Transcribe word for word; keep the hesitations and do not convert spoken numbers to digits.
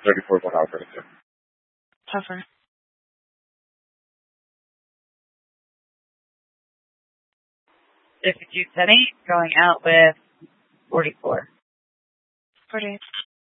thirty-four is one hour thirty-two. Tougher. fifty-two seventy, going out with forty-four. forty-eight.